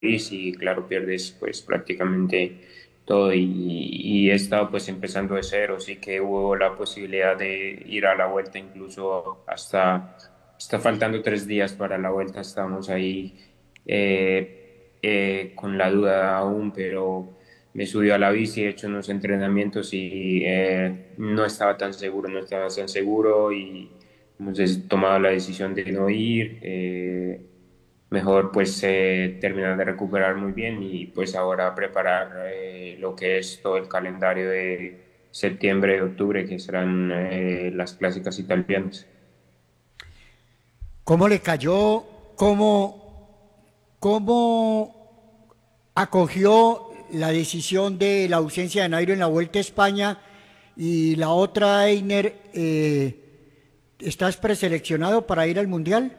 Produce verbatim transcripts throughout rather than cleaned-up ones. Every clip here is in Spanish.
y claro, pierdes pues prácticamente todo y, y he estado pues empezando de cero, sí que hubo la posibilidad de ir a la vuelta incluso hasta, está faltando tres días para la vuelta, estamos ahí eh, eh, con la duda aún, pero me subí a la bici, he hecho unos entrenamientos y eh, no estaba tan seguro, no estaba tan seguro y hemos des- tomado la decisión de no ir. Eh, mejor pues eh, terminar de recuperar muy bien y pues ahora preparar eh, lo que es todo el calendario de septiembre y octubre, que serán eh, las clásicas italianas. ¿Cómo le cayó? ¿Cómo, cómo acogió la decisión de la ausencia de Nairo en la Vuelta a España? Y la otra, Einer, eh, ¿estás preseleccionado para ir al Mundial?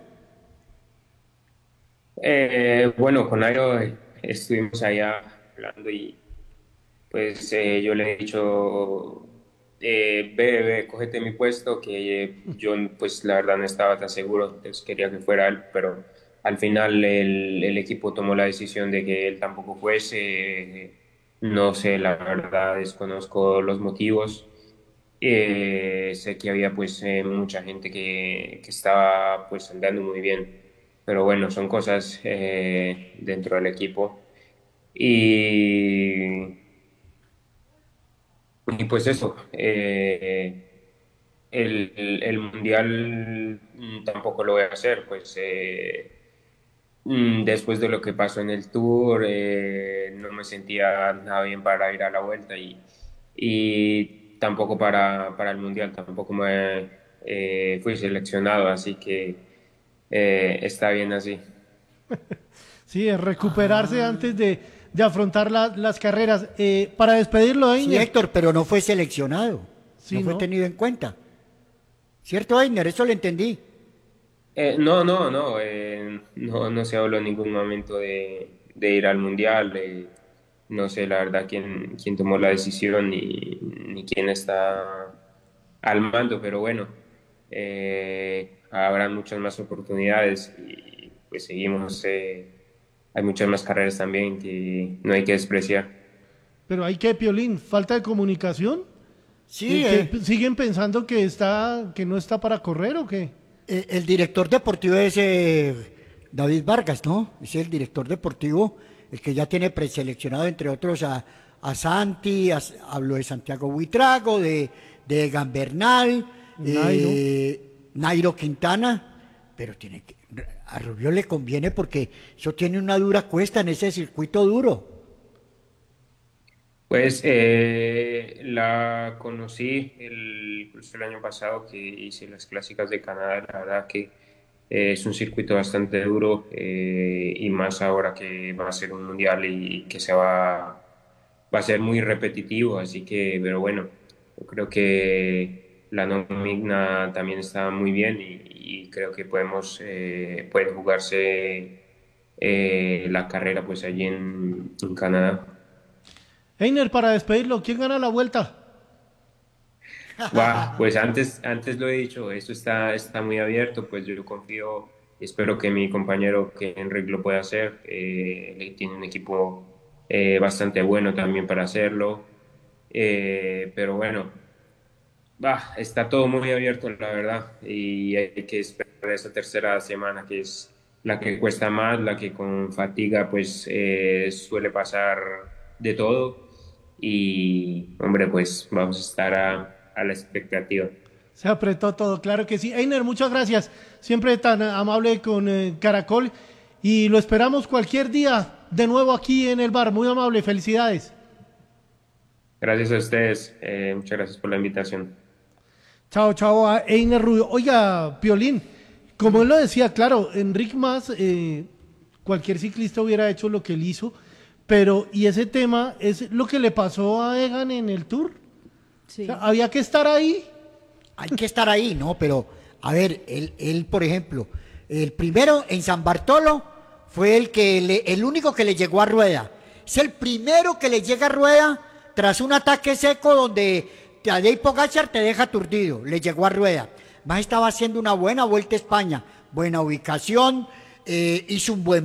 Eh, bueno, con Airo eh, estuvimos allá hablando y pues eh, yo le he dicho, eh, ve, ve, cógete mi puesto, que eh, yo pues la verdad no estaba tan seguro, entonces quería que fuera él, pero al final el, el equipo tomó la decisión de que él tampoco fuese, eh, no sé, la verdad desconozco los motivos. Eh, sé que había pues eh, mucha gente que, que estaba pues andando muy bien, pero bueno, son cosas eh, dentro del equipo. Y y pues eso, eh, el, el- el mundial mm, tampoco lo voy a hacer, pues eh, mm, después de lo que pasó en el tour, eh, no me sentía nada bien para ir a la vuelta y, y tampoco para, para el mundial, tampoco me eh, fui seleccionado, así que eh, está bien así. Sí, es recuperarse antes Ah, de, de afrontar la- las carreras. Eh, para despedirlo, sí, Einer. Héctor, pero no fue seleccionado, no Sí, fue ¿no? tenido en cuenta. ¿Cierto, Einer? Eso lo entendí. Eh, no, no, no, eh, no, no se habló en ningún momento de, de ir al mundial. Eh, no sé la verdad quién, quién tomó la decisión ni, ni quién está al mando, pero bueno, eh, habrá muchas más oportunidades y pues seguimos. Eh, hay muchas más carreras también que no hay que despreciar. Pero hay que, Piolín, falta de comunicación. Sí, Eh, que eh, p- siguen pensando que está, que no está para correr o qué. eh, el director deportivo es eh, David Vargas, ¿no? Es el director deportivo, el que ya tiene preseleccionado, entre otros, a, a Santi, a- hablo de Santiago Buitrago, de, de Gambernal, Nairo. eh, Nairo Quintana, pero tiene que, a Rubio le conviene porque eso tiene una dura cuesta en ese circuito duro. Pues eh, la conocí el, incluso el año pasado que hice las clásicas de Canadá, la verdad que eh, es un circuito bastante duro eh, y más ahora que va a ser un mundial y que se va, va a ser muy repetitivo, así que, pero bueno, yo creo que la nómina también está muy bien y, y creo que podemos, eh, puede jugarse eh, la carrera pues allí en en Canadá. Einer, para despedirlo, ¿quién gana la vuelta? Va, pues antes, antes lo he dicho, esto está, está muy abierto, pues yo confío, espero que mi compañero que Enrique lo pueda hacer, eh, él tiene un equipo eh, bastante bueno también para hacerlo, eh, pero bueno, va, está todo muy abierto la verdad y hay que esperar esa tercera semana que es la que cuesta más, la que con fatiga pues eh, suele pasar de todo y hombre pues vamos a estar a, a la expectativa. Se apretó todo, claro que sí. Einer, muchas gracias. Siempre tan amable con eh, Caracol. Y lo esperamos cualquier día de nuevo aquí en el bar. Muy amable, felicidades. Gracias a ustedes, eh, muchas gracias por la invitación. Chao, chao a Einer Rubio. Oiga, Piolín, como él lo decía, claro, Enric Mas, eh, cualquier ciclista hubiera hecho lo que él hizo, pero y ese tema es lo que le pasó a Egan en el Tour. O sea, Sí. había que estar ahí. Hay que estar ahí, ¿no? Pero, a ver, él, él, por ejemplo, el primero en San Bartolo fue el que le, el único que le llegó a Rueda. Es el primero que le llega a Rueda tras un ataque seco donde Tadej Pogacar te deja aturdido. Le llegó a Rueda. Más estaba haciendo una buena vuelta a España, buena ubicación, eh, hizo un buen